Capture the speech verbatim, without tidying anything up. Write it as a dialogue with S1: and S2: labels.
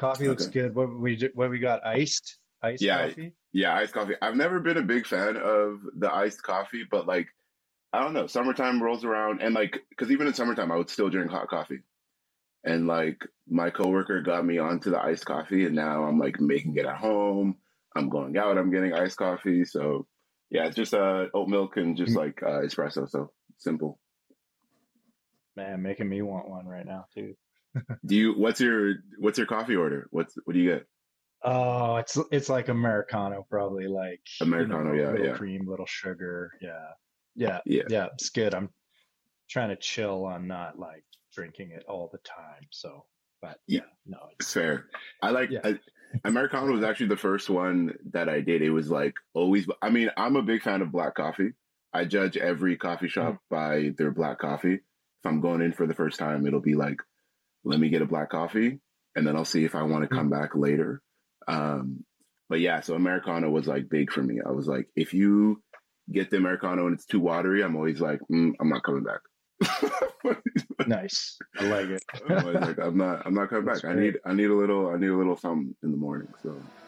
S1: Coffee looks
S2: Okay.
S1: good. What we ju- what we got? Iced iced
S2: Yeah,
S1: coffee.
S2: yeah, iced coffee. I've never been a big fan of the iced coffee, but like I don't know, summertime rolls around and like because even in summertime I would still drink hot coffee. And like my coworker got me onto the iced coffee, and now I'm like making it at home. I'm going out, I'm getting iced coffee. So yeah, it's just uh oat milk and just
S1: Mm,
S2: like uh, espresso. So simple.
S1: Man, making me want one right now too.
S2: Do you? What's your what's your coffee order? What's what do you get?
S1: Oh, it's it's like Americano, probably like, you
S2: Americano.
S1: know,
S2: Yeah,
S1: little
S2: yeah,
S1: cream, little sugar. Yeah. Yeah.
S2: yeah.
S1: Yeah. It's good. I'm trying to chill on not like drinking it all the time. So, but
S2: Ye-
S1: yeah, no,
S2: It's
S1: it's
S2: fair. I like
S1: yeah.
S2: I, Americano was actually the first one that I did. It was like always. I mean, I'm a big fan of black coffee. I judge every coffee
S1: Mm,
S2: shop by their black coffee. If I'm going in for the first time, it'll be like, let me get a black coffee, and then I'll see if I want to
S1: mm.
S2: come back later. Um, but yeah, so Americano was like big for me. I was like, if you get the Americano and it's too watery, I'm always like, mm, I'm not coming back.
S1: Nice. I like
S2: I'm always
S1: it.
S2: like, I'm not, I'm not coming
S1: That's
S2: back. I
S1: great.
S2: need, I need a little, I need a little something in the morning. So.